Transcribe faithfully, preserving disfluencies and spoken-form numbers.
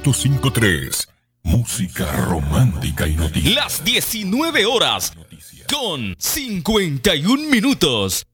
punto cincuenta y tres. Música romántica y noticias. Las diecinueve horas con cincuenta y un minutos.